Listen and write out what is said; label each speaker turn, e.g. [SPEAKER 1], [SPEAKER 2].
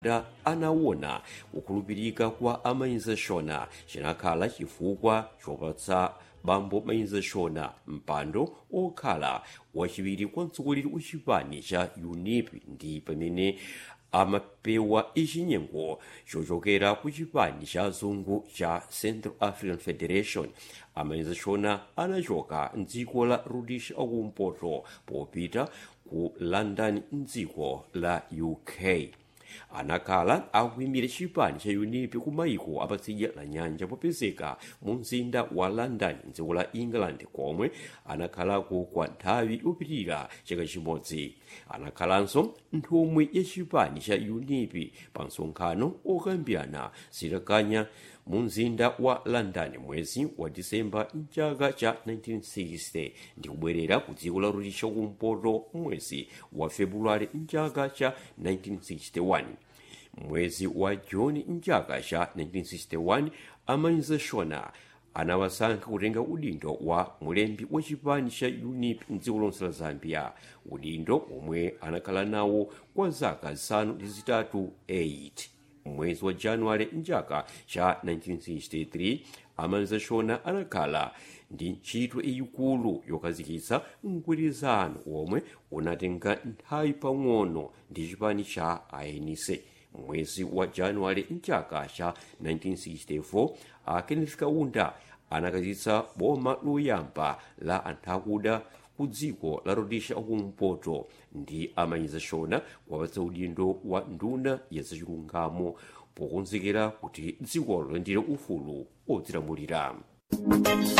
[SPEAKER 1] da anaona kukhulupirika kwa amainza shona chinakhala chifukwa chopatsa bambo mainza shona mpando okhala wachiwiri kwa mtsogoleri wa chipani cha UNIP ndi pamene amapewa ichinyengo chochokera ku chipani cha azungu cha Central African Federation. Amainza shona anachoka mdziko la Rhodesia akumpoto popita ku London mdziko la UK. Anakhala akuyimira chipani cha UNIP ku mayiko apatsidya la nyanja popezeka mu mzinda wa London mdziko la England, komwe anakhalako kwa nthawi yopitirira chaka chimodzi. Anakhalanso nthumwi ya chipani cha UNIP pa msonkhano okambirana zitakanya mu mzinda wa London mwezi wa Disemba mchaka cha 1960 ndi kubwerera ku dziko la Rhodesia kumpoto mwezi wa Februwale mchaka cha 1961. Mwezi wa Juni mchaka cha 1961 amainza shona anawasankha kutenga udindo wa mulembi wa chipani cha UNIP mdziko lonse la Zambia, udindo omwe anakhala nawo kwa zaka zisanu ndi zitatu 8. Mwezi wa Januwale mchaka cha 1963 amainza shona anakhala ndi ntchito yayikulu yokhazikitsa mgwirizano omwe unatenga nthawi pang'ono ndi chipani cha ANC. Mwezi wa Januwale mchaka cha 1964 Kenneth Kaunda anakhazikitsa boma loyamba la anthu akuda ku dziko la Rhodesia akumpoto ndi amainza shona kuwapatsa udindo wa nduna ya zachilungamo pokonzekera kuti dzikolo lilandire ufulu odzilamulira.